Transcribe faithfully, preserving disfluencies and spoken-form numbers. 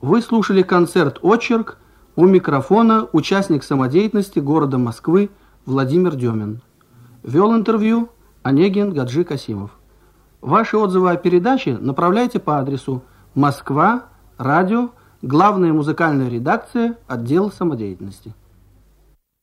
Вы слушали концерт «Очерк», у микрофона участник самодеятельности города Москвы Владимир Демин. Вел интервью Онегин Гаджи Касимов. Ваши отзывы о передаче направляйте по адресу Москва, радио, главная музыкальная редакция, отдел самодеятельности.